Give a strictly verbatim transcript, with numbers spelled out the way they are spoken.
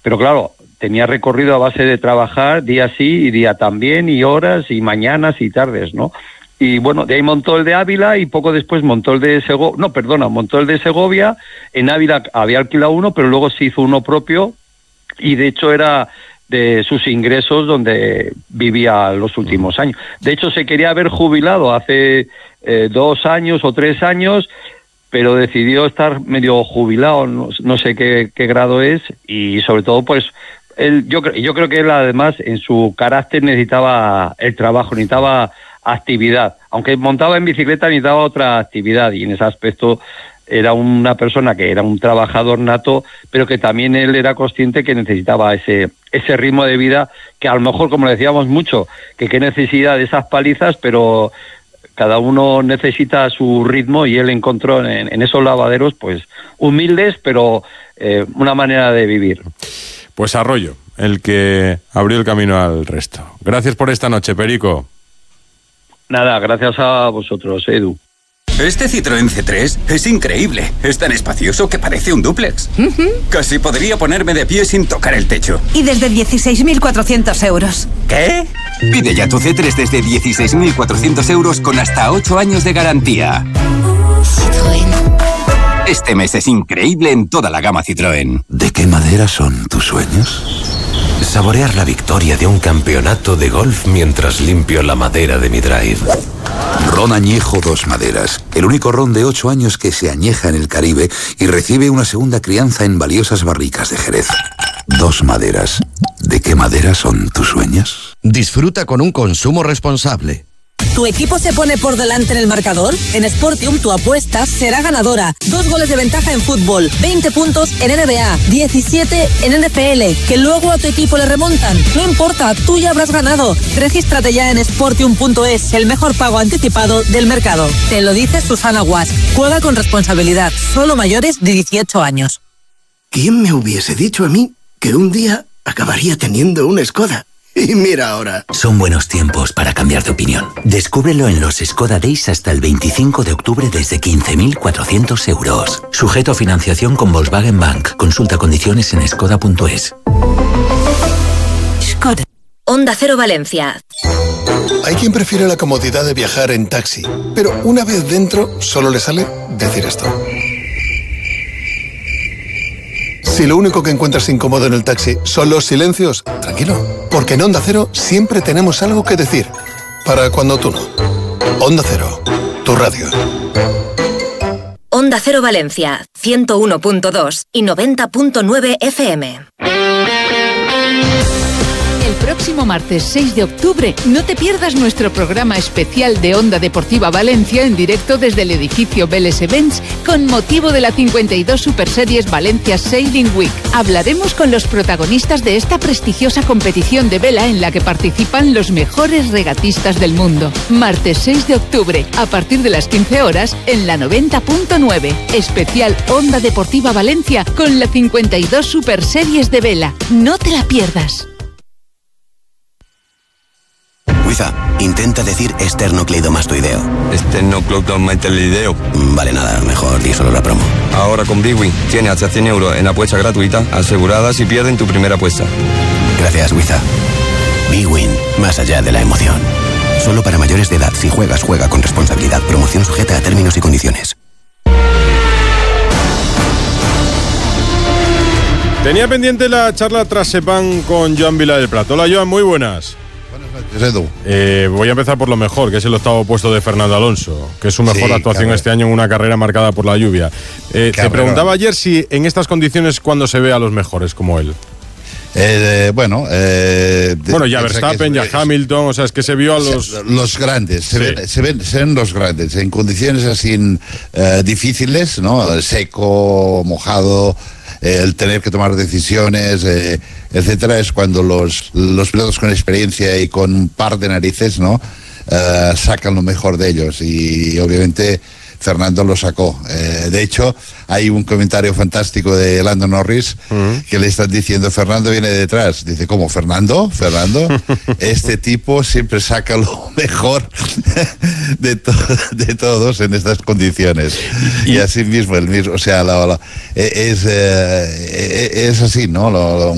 pero claro, tenía recorrido a base de trabajar día sí y día también, y horas y mañanas y tardes, ¿no? Y bueno, de ahí montó el de Ávila y poco después montó el de Segovia, no, perdona, montó el de Segovia. En Ávila había alquilado uno, pero luego se hizo uno propio, y de hecho era de sus ingresos donde vivía los últimos años. De hecho, se quería haber jubilado hace eh, dos años o tres años, pero decidió estar medio jubilado, no, no sé qué, qué grado es, y sobre todo, pues, él, yo, yo creo que él además en su carácter necesitaba el trabajo, necesitaba actividad. Aunque montaba en bicicleta, necesitaba otra actividad, y en ese aspecto era una persona que era un trabajador nato, pero que también él era consciente que necesitaba ese ese ritmo de vida, que a lo mejor, como le decíamos mucho, que qué necesidad de esas palizas, pero cada uno necesita su ritmo, y él encontró en, en esos lavaderos, pues, humildes, pero eh, una manera de vivir. Pues Arroyo, el que abrió el camino al resto. Gracias por esta noche, Perico. Nada, gracias a vosotros, Edu. Este Citroën C tres es increíble. Es tan espacioso que parece un dúplex. Uh-huh. Casi podría ponerme de pie sin tocar el techo. Y desde dieciséis mil cuatrocientos euros. ¿Qué? Pide ya tu C tres desde dieciséis mil cuatrocientos euros con hasta ocho años de garantía. Citroën. Este mes es increíble en toda la gama Citroën. ¿De qué madera son tus sueños? Saborear la victoria de un campeonato de golf mientras limpio la madera de mi drive. Ron Añejo Dos Maderas, el único ron de ocho años que se añeja en el Caribe y recibe una segunda crianza en valiosas barricas de Jerez. Dos Maderas. ¿De qué madera son tus sueños? Disfruta con un consumo responsable. ¿Tu equipo se pone por delante en el marcador? En Sportium tu apuesta será ganadora. Dos goles de ventaja en fútbol, veinte puntos en N B A, diecisiete en N F L, que luego a tu equipo le remontan. No importa, tú ya habrás ganado. Regístrate ya en sportium punto es, el mejor pago anticipado del mercado. Te lo dice Susana Guas. Juega con responsabilidad, solo mayores de dieciocho años. ¿Quién me hubiese dicho a mí que un día acabaría teniendo una Skoda? Y mira ahora. Son buenos tiempos para cambiar de opinión. Descúbrelo en los Skoda Days hasta el veinticinco de octubre desde quince mil cuatrocientos euros. Sujeto a financiación con Volkswagen Bank. Consulta condiciones en skoda punto es. Skoda. Onda Cero Valencia. Hay quien prefiere la comodidad de viajar en taxi, pero una vez dentro solo le sale decir esto. Si lo único que encuentras incómodo en el taxi son los silencios, tranquilo, porque en Onda Cero siempre tenemos algo que decir. Para cuando tú no. Onda Cero, tu radio. Onda Cero Valencia, ciento uno punto dos y noventa punto nueve F M. El próximo martes seis de octubre no te pierdas nuestro programa especial de Onda Deportiva Valencia en directo desde el edificio Vélez Events con motivo de la cincuenta y dos Super Series Valencia Sailing Week. Hablaremos con los protagonistas de esta prestigiosa competición de vela en la que participan los mejores regatistas del mundo. Martes seis de octubre, a partir de las quince horas, en la noventa punto nueve. Especial Onda Deportiva Valencia con la cincuenta y dos Super Series de vela. No te la pierdas. Wiza, intenta decir esternocleidomastoideo. Esternocleidomastoideo. Vale, nada, mejor di solo la promo. Ahora con Bwin tienes hasta cien euros en apuesta gratuita asegurada si pierden tu primera apuesta. Gracias, Wiza. Bwin, más allá de la emoción. Solo para mayores de edad. Si juegas, juega con responsabilidad. Promoción sujeta a términos y condiciones. Tenía pendiente la charla tras Sepang con Joan Vila del Prat. Hola, Joan, muy buenas. Edu. Eh, voy a empezar por lo mejor, que es el octavo puesto de Fernando Alonso, que es su mejor sí, actuación cabrón. este año en una carrera marcada por la lluvia. Eh, te preguntaba ayer si en estas condiciones cuándo se ve a los mejores como él. Eh, bueno, eh, bueno, ya Verstappen, ya Hamilton, o sea, es que se vio a los... Los grandes, se, sí. ven, se, ven, se ven los grandes, en condiciones así eh, difíciles, ¿no? Seco, mojado, eh, el tener que tomar decisiones, eh, etcétera, es cuando los, los pilotos con experiencia y con un par de narices, ¿no? Eh, sacan lo mejor de ellos, y obviamente Fernando lo sacó. Eh, de hecho, hay un comentario fantástico de Lando Norris uh-huh. que le están diciendo, Fernando viene detrás. Dice, ¿cómo? ¿Fernando? ¿Fernando? Este tipo siempre saca lo mejor de, to- de todos en estas condiciones. Y, y así mismo, el mismo, o sea, lo, lo, es, eh, es así, ¿no? Lo, lo,